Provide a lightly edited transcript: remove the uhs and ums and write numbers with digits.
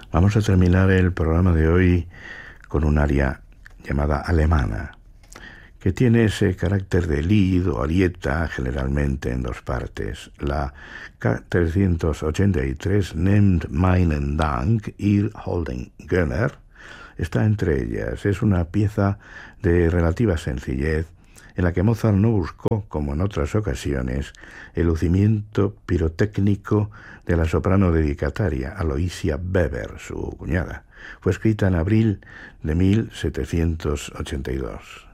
Vamos a terminar el programa de hoy con un aria llamada alemana, que tiene ese carácter de lied o arieta, generalmente en dos partes. La K383, Nehmt meinen Dank, ihr holden Gönner, está entre ellas. Es una pieza de relativa sencillez, en la que Mozart no buscó, como en otras ocasiones, el lucimiento pirotécnico de la soprano dedicataria, Aloysia Weber, su cuñada. Fue escrita en abril de 1782.